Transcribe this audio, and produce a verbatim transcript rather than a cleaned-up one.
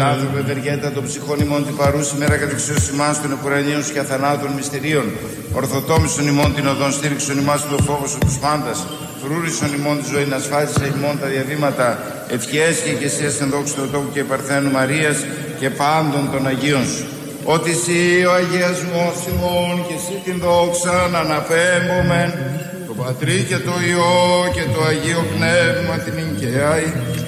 άνθρωπο ευεργέτα των ψυχών ημών την παρούση μέρα κατεξίως ημάς των επουρανίων και αθανάτων μυστηρίων. Ορθοτόμησον ημών την οδόν, στήριξον ημάς το φόβος τους πάντας. Φρούρισον ημών τη ζωή, ασφάλισε ημών τα διαδήματα. Ευχές και ηγεσίες εν δόξου του Θεού και Παρθένου Μαρίας και πάντων των Αγίων σου. Ότι εσύ ο αγιασμός ημών και εσύ την δόξα να αναπέμπομεν το Πατρί και το Υιό και το Αγίο Πνεύμα την Ικαιάη